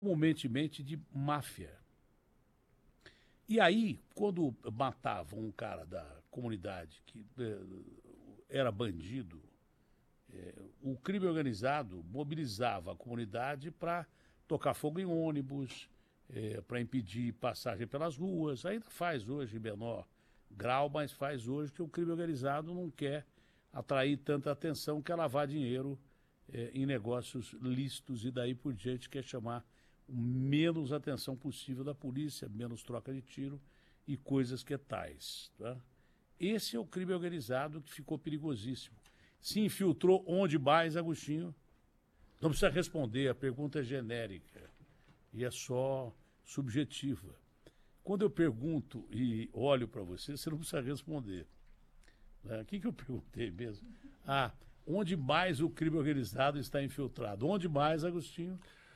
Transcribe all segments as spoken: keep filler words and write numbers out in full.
comumente de máfia. E aí, quando matavam um cara da comunidade que eh, era bandido, eh, o crime organizado mobilizava a comunidade para tocar fogo em ônibus, eh, para impedir passagem pelas ruas. Ainda faz hoje em menor grau, mas faz hoje que o crime organizado não quer atrair tanta atenção, quer lavar dinheiro eh, em negócios lícitos e daí por diante quer chamar menos atenção possível da polícia, menos troca de tiro e coisas que tais. Tá? Esse é o crime organizado que ficou perigosíssimo. Se infiltrou onde mais, Agostinho? Não precisa responder, a pergunta é genérica e é só subjetiva. Quando eu pergunto e olho para você, você não precisa responder. O que, que eu perguntei mesmo? Ah, onde mais o crime organizado está infiltrado? Onde mais, Agostinho?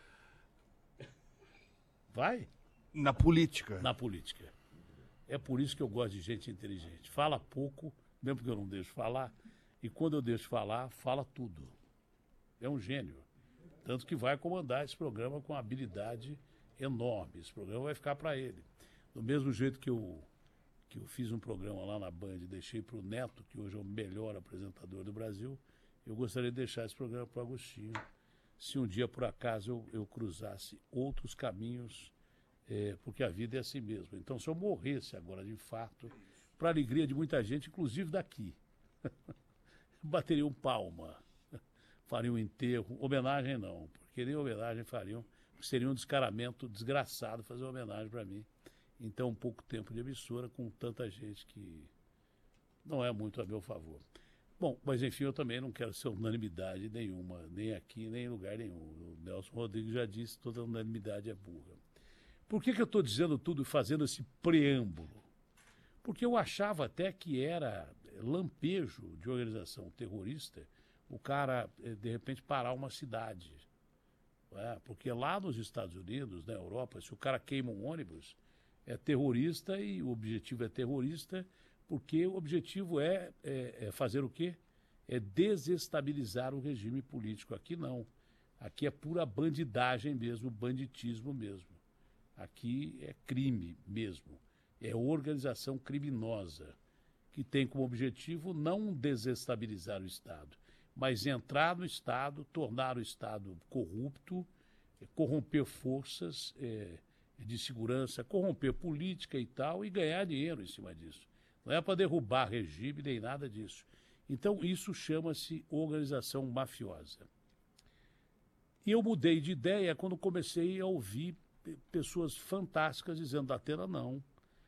Vai? Na política. Na política. É por isso que eu gosto de gente inteligente. Fala pouco, mesmo que eu não deixo falar, e quando eu deixo falar, fala tudo. É um gênio. Tanto que vai comandar esse programa com uma habilidade enorme. Esse programa vai ficar para ele. Do mesmo jeito que eu, que eu fiz um programa lá na Band e deixei para o Neto, que hoje é o melhor apresentador do Brasil, eu gostaria de deixar esse programa para o Agostinho. Se um dia, por acaso, eu, eu cruzasse outros caminhos, é, porque a vida é assim mesmo. Então, se eu morresse agora de infarto, para alegria de muita gente, inclusive daqui, bateriam palma, fariam um enterro, homenagem não, porque nem homenagem fariam, seria um descaramento desgraçado fazer uma homenagem para mim. Então, pouco tempo de emissora com tanta gente que não é muito a meu favor. Bom, mas enfim, eu também não quero ser unanimidade nenhuma, nem aqui, nem em lugar nenhum. O Nelson Rodrigues já disse, toda unanimidade é burra. Por que que eu estou dizendo tudo e fazendo esse preâmbulo? Porque eu achava até que era lampejo de organização terrorista o cara, de repente, parar uma cidade. É, porque lá nos Estados Unidos, na Europa, se o cara queima um ônibus, é terrorista e o objetivo é terrorista, porque o objetivo é, é, é fazer o quê? É desestabilizar o regime político. Aqui não. Aqui é pura bandidagem mesmo, banditismo mesmo. Aqui é crime mesmo. É organização criminosa, que tem como objetivo não desestabilizar o Estado, mas entrar no Estado, tornar o Estado corrupto, corromper forças é, de segurança, corromper política e tal, e ganhar dinheiro em cima disso. Não é para derrubar regime nem nada disso. Então, isso chama-se organização mafiosa. E eu mudei de ideia quando comecei a ouvir pessoas fantásticas dizendo, Datena, não,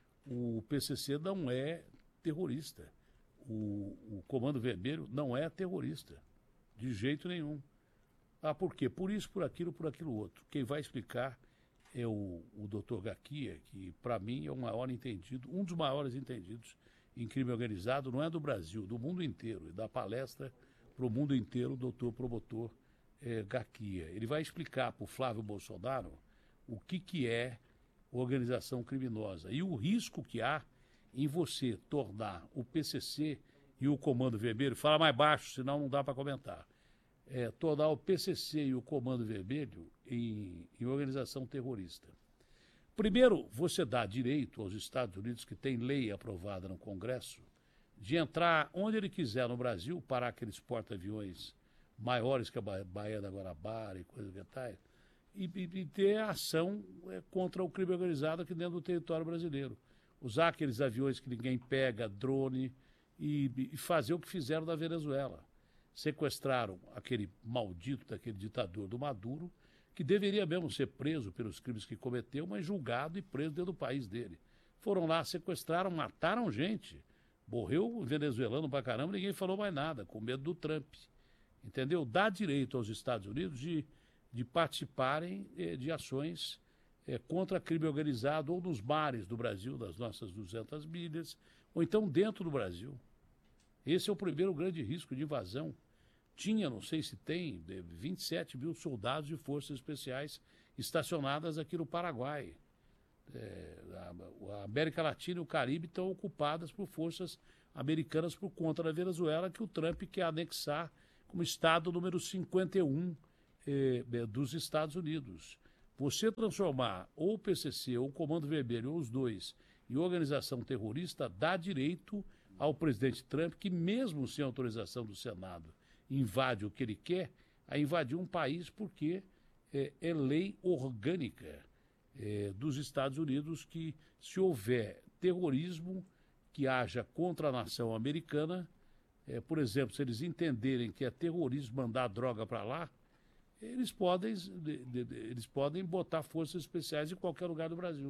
o P C C não é terrorista. O, o Comando Vermelho não é terrorista, de jeito nenhum. Ah, por quê? Por isso, por aquilo, por aquilo outro. Quem vai explicar é o, o doutor Gaquia, que para mim é o maior entendido, um dos maiores entendidos em crime organizado, não é do Brasil, do mundo inteiro, e dá palestra para o mundo inteiro, o doutor promotor é, Gaquia. Ele vai explicar para o Flávio Bolsonaro o que, que é organização criminosa e o risco que há em você tornar o P C C e o Comando Vermelho, fala mais baixo, senão não dá para comentar, é, tornar o P C C e o Comando Vermelho em, em organização terrorista. Primeiro, você dá direito aos Estados Unidos, que tem lei aprovada no Congresso, de entrar onde ele quiser no Brasil, parar aqueles porta-aviões maiores que a ba Baía da Guanabara e coisa que tal, e, e, e ter ação é, contra o crime organizado aqui dentro do território brasileiro. Usar aqueles aviões que ninguém pega, drone, e, e fazer o que fizeram na Venezuela. Sequestraram aquele maldito daquele ditador do Maduro, que deveria mesmo ser preso pelos crimes que cometeu, mas julgado e preso dentro do país dele. Foram lá, sequestraram, mataram gente. Morreu venezuelano pra caramba, ninguém falou mais nada, com medo do Trump. Entendeu? Dá direito aos Estados Unidos de, de participarem eh, de ações eh, contra crime organizado, ou nos mares do Brasil, das nossas duzentas milhas, ou então dentro do Brasil. Esse é o primeiro grande risco de invasão. Tinha, não sei se tem, vinte e sete mil soldados de forças especiais estacionadas aqui no Paraguai. É, a, a América Latina e o Caribe estão ocupadas por forças americanas por conta da Venezuela, que o Trump quer anexar como estado número cinquenta e um eh, dos Estados Unidos. Você transformar ou o P C C, ou o Comando Vermelho, ou os dois, em organização terrorista, dá direito ao presidente Trump, que mesmo sem autorização do Senado, invade o que ele quer, a invadir um país porque é, é lei orgânica é, dos Estados Unidos que, se houver terrorismo que haja contra a nação americana, é, por exemplo, se eles entenderem que é terrorismo mandar droga para lá, eles podem, de, de, de, eles podem botar forças especiais em qualquer lugar do Brasil.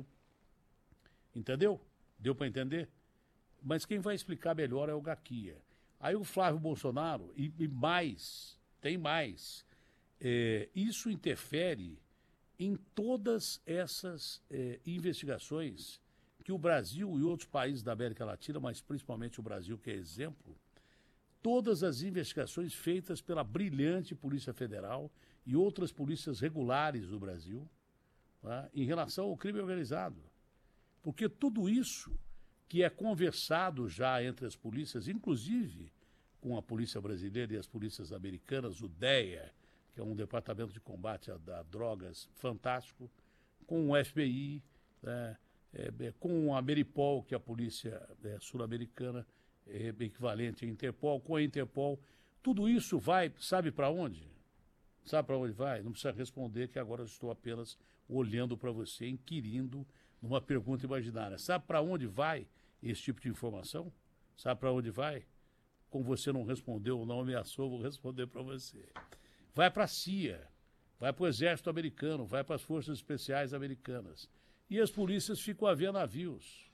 Entendeu? Deu para entender? Mas quem vai explicar melhor é o Gaquia. Aí o Flávio Bolsonaro, e, e mais, tem mais, é, isso interfere em todas essas é, investigações que o Brasil e outros países da América Latina, mas principalmente o Brasil, que é exemplo, todas as investigações feitas pela brilhante Polícia Federal e outras polícias regulares do Brasil, tá, em relação ao crime organizado. Porque tudo isso que é conversado já entre as polícias, inclusive com a polícia brasileira e as polícias americanas, o DEA, que é um departamento de combate a, a drogas fantástico, com o F B I, né, é, com a Meripol, que é a polícia é, sul-americana, é, equivalente à Interpol, com a Interpol, tudo isso vai, sabe para onde? Sabe para onde vai? Não precisa responder, que agora eu estou apenas olhando para você, inquirindo numa pergunta imaginária. Sabe para onde vai esse tipo de informação? Sabe para onde vai? Como você não respondeu ou não ameaçou, vou responder para você. Vai para a C I A, vai para o Exército Americano, vai para as Forças Especiais Americanas. E as polícias ficam a ver navios.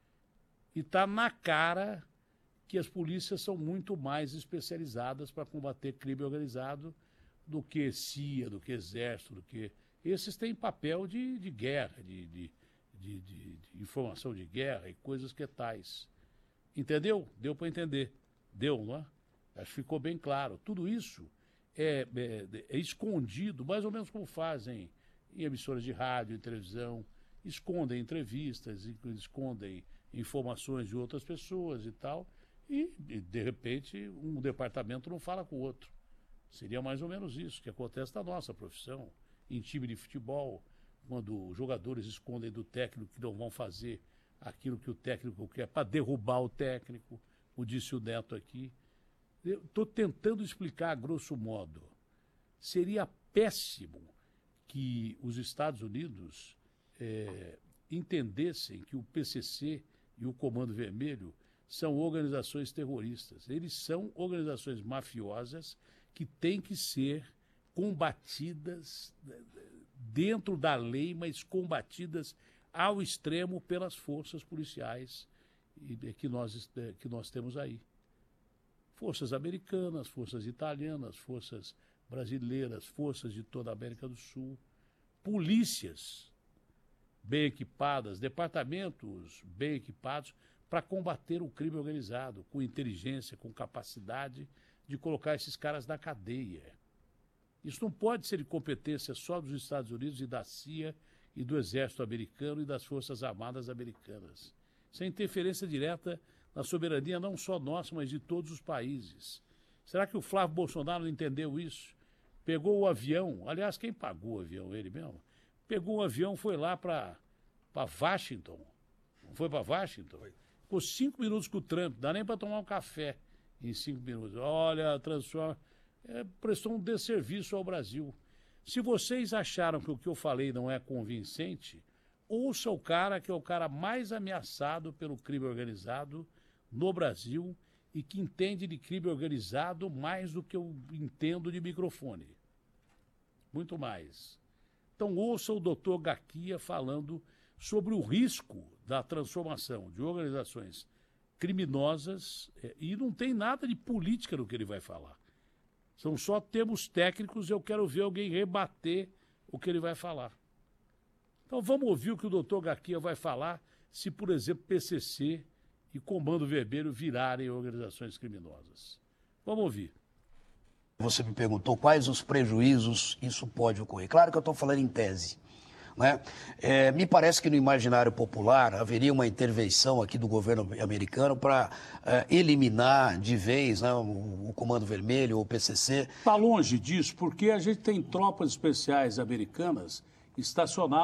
E está na cara que as polícias são muito mais especializadas para combater crime organizado do que C I A, do que Exército, do que... Esses têm papel de, de guerra, de, de, de, de, de informação de guerra e coisas que tais. Entendeu? Deu para entender. Deu, não é? Acho que ficou bem claro. Tudo isso é, é, é escondido, mais ou menos como fazem em emissoras de rádio e televisão, escondem entrevistas, escondem informações de outras pessoas e tal, e, e de repente um departamento não fala com o outro. Seria mais ou menos isso que acontece na nossa profissão, em time de futebol, quando os jogadores escondem do técnico que não vão fazer aquilo que o técnico quer para derrubar o técnico, o disse o Neto aqui. Estou tentando explicar a grosso modo. Seria péssimo que os Estados Unidos é, entendessem que o P C C e o Comando Vermelho são organizações terroristas. Eles são organizações mafiosas que têm que ser combatidas dentro da lei, mas combatidas ao extremo pelas forças policiais que nós, que nós temos aí. Forças americanas, forças italianas, forças brasileiras, forças de toda a América do Sul, polícias bem equipadas, departamentos bem equipados para combater o crime organizado, com inteligência, com capacidade de colocar esses caras na cadeia. Isso não pode ser de competência só dos Estados Unidos e da C I A e do Exército Americano e das Forças Armadas Americanas. Isso é interferência direta na soberania não só nossa, mas de todos os países. Será que o Flávio Bolsonaro não entendeu isso? Pegou o avião, aliás, quem pagou o avião? Ele mesmo. Pegou o avião, foi lá para Washington. Não foi para Washington? Ficou cinco minutos com o Trump, dá nem para tomar um café em cinco minutos. Olha, transforma... É, prestou um desserviço ao Brasil. Se vocês acharam que o que eu falei não é convincente, ouça o cara que é o cara mais ameaçado pelo crime organizado no Brasil e que entende de crime organizado mais do que eu entendo de microfone. Muito mais. Então ouça o doutor Gaquia falando sobre o risco da transformação de organizações criminosas, e não tem nada de política no que ele vai falar. São só termos técnicos e eu quero ver alguém rebater o que ele vai falar. Então vamos ouvir o que o doutor Gaquia vai falar se, por exemplo, P C C e Comando Vermelho virarem organizações criminosas. Vamos ouvir. Você me perguntou quais os prejuízos isso pode ocorrer. Claro que eu estou falando em tese. Né? É, me parece que no imaginário popular haveria uma intervenção aqui do governo americano para é, eliminar de vez, né, o, o Comando Vermelho ou o P C C. Está longe disso, porque a gente tem tropas especiais americanas estacionar